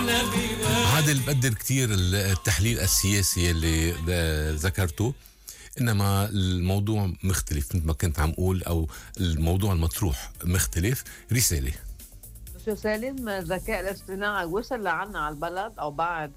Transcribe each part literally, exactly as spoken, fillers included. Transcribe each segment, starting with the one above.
عادل بقدر كتير التحليل السياسي اللي ذكرته، إنما الموضوع مختلف مثل ما كنت عم أقول، أو الموضوع المطروح مختلف. رسالة شو سالم، الذكاء الاصطناعي وصل لعنا على البلد أو بعد؟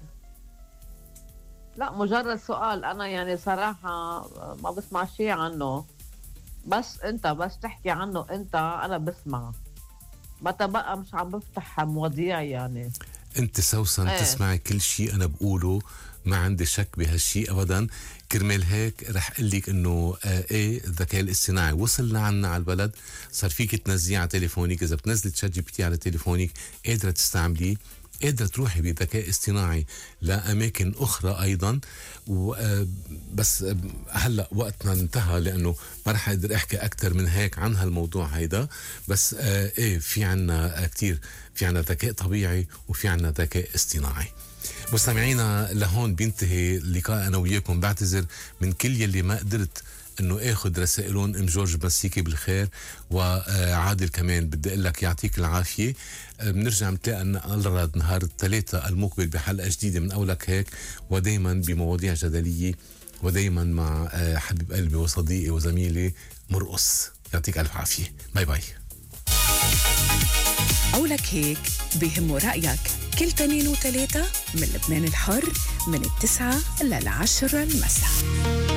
لا مجرد سؤال. أنا يعني صراحة ما بسمع شيء عنه، بس أنت بس تحكي عنه أنت أنا بسمع، متى بقى مش عم بفتح مواضيع يعني. أنت سوسن ايه. تسمعي كل شيء أنا بقوله، ما عندي شك بهالشيء أبدا. كرمال هيك رح قلك إنه آه إيه الذكاء الاصطناعي وصل لعنا على البلد. صار فيك تنزليه على تليفونك، إذا بتنزلي تشات جي بي تي على تليفونك قادرة تستعمليه، قادرة تروحي بذكاء اصطناعي لأماكن أخرى أيضا. بس هلأ وقتنا انتهى، لأنه ما رح أقدر أحكي أكتر من هيك عن هالموضوع هيدا. بس آه إيه في عنا كتير، في عنا ذكاء طبيعي وفي عنا ذكاء اصطناعي. مستمعينا لهون بينتهي اللقاء أنا وياكم. بعتذر من كل يلي ما قدرت انه اخذ رسائلهم. ام جورج مسيكي بالخير، وعادل كمان بدي اقول لك يعطيك العافيه. بنرجع نتلاقى نقرر نهار الثلاثاء المقبل بحلقه جديده من اولك هيك، ودائما بمواضيع جدليه، ودائما مع حبيب قلبي وصديقي وزميلي مرقص. يعطيك الف عافيه. باي باي. اولك هيك بيهمه رايك كل تنين وثلاثة من لبنان الحر من التسعة للعشرة المساء.